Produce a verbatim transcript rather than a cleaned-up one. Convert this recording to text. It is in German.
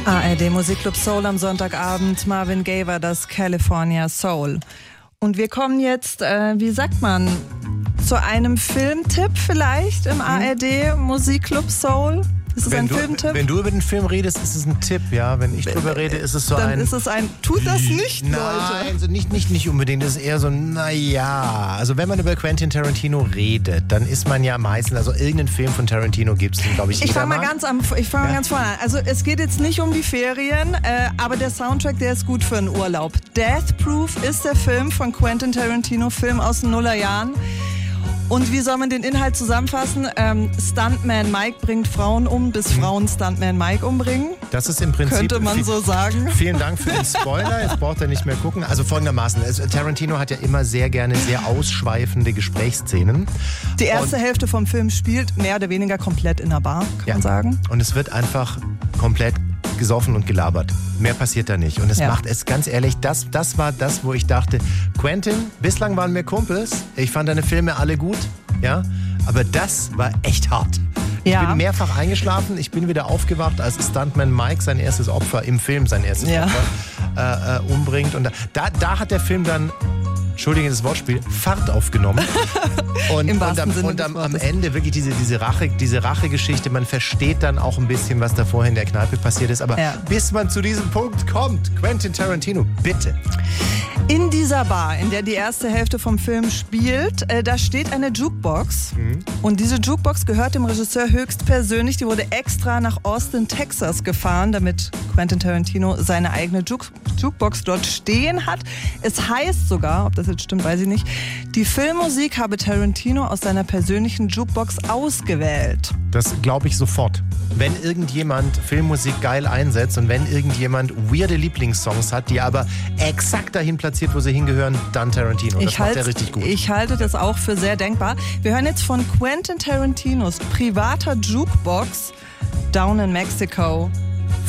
A R D Musikclub Soul am Sonntagabend. Marvin Gaye war das California Soul. Und wir kommen jetzt, äh, wie sagt man, zu einem Filmtipp vielleicht im A R D Musikclub Soul. Ist es wenn ein du, Filmtipp? Wenn du über den Film redest, ist es ein Tipp, ja. Wenn ich drüber rede, ist es so Dann ein... ist es ein, tut das nicht, Nein, Leute. also nicht, nicht, nicht unbedingt. Das ist eher so, naja. Also wenn man über Quentin Tarantino redet, dann ist man ja meistens, also irgendeinen Film von Tarantino gibt es, glaube ich, Ich jeder fange mal mag. ganz, am, ich fang mal Ja. ganz vorne an. Also es geht jetzt nicht um die Ferien, äh, aber der Soundtrack, der ist gut für einen Urlaub. Death Proof ist der Film von Quentin Tarantino, Film aus den Nullerjahren. Und wie soll man den Inhalt zusammenfassen? Ähm, Stuntman Mike bringt Frauen um, bis Frauen Stuntman Mike umbringen. Das ist im Prinzip... Könnte man so sagen. Vielen Dank für den Spoiler, jetzt braucht er nicht mehr gucken. Also folgendermaßen, also Tarantino hat ja immer sehr gerne sehr ausschweifende Gesprächsszenen. Die erste Und- Hälfte vom Film spielt mehr oder weniger komplett in der Bar, kann Ja. man sagen. Und es wird einfach komplett gesoffen und gelabert. Mehr passiert da nicht. Und es Ja. macht es, ganz ehrlich, das, das war das, wo ich dachte, Quentin, bislang waren wir Kumpels, ich fand deine Filme alle gut, ja, aber das war echt hart. Ich Ja. bin mehrfach eingeschlafen, ich bin wieder aufgewacht, als Stuntman Mike sein erstes Opfer, im Film sein erstes Ja. Opfer, äh, äh, umbringt. Und da, da, da hat der Film dann, Entschuldigung, das Wortspiel, Fahrt aufgenommen. Und, Im und, wahrsten am, Sinne und des am, am Wortes. Ende wirklich diese, diese, Rache, diese Rachegeschichte, man versteht dann auch ein bisschen, was da vorher in der Kneipe passiert ist. Aber Ja. bis man zu diesem Punkt kommt, Quentin Tarantino, bitte. In dieser Bar, in der die erste Hälfte vom Film spielt, äh, da steht eine Jukebox. Und diese Jukebox gehört dem Regisseur höchstpersönlich. Die wurde extra nach Austin, Texas gefahren, damit Quentin Tarantino seine eigene Juk- Jukebox dort stehen hat. Es heißt sogar, ob das jetzt stimmt, weiß ich nicht, die Filmmusik habe Tarantino aus seiner persönlichen Jukebox ausgewählt. Das glaube ich sofort. Wenn irgendjemand Filmmusik geil einsetzt und wenn irgendjemand weirde Lieblingssongs hat, die aber exakt dahin platziert, wo sie hingehören, dann Tarantino. Das Ich macht halte, er richtig gut. ich halte das auch für sehr denkbar. Wir hören jetzt von Quentin Tarantinos privater Jukebox Down in Mexico